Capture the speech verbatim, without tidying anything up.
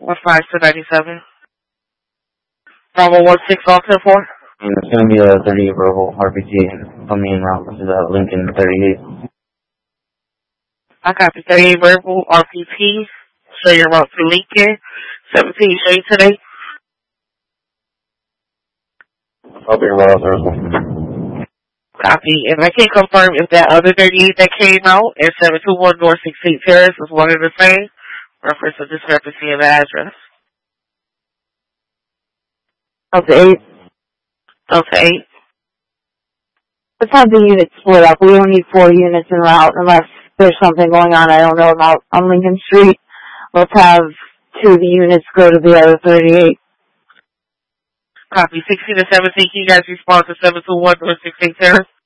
one five two nine seven. Bravo one six all ten four. And it's going to be a thirty-eight verbal R P T on the route, which is a Lincoln thirty-eight. I copy thirty-eight verbal R P T. Show your route to Lincoln. seventeen, show you today. I'll be around Thursday. Copy. And I can confirm if that other thirty-eight that came out at seven two one North sixteenth Terrace is one and the same. Reference a discrepancy in the address. Delta eight. Delta eight. Let's have the units split up. We don't need four units en route unless there's something going on I don't know about on Lincoln Street. Let's have two of the units go to the other thirty-eight. Copy. sixteen to seventeen, can you guys respond to seven two one North sixteenth Terrace?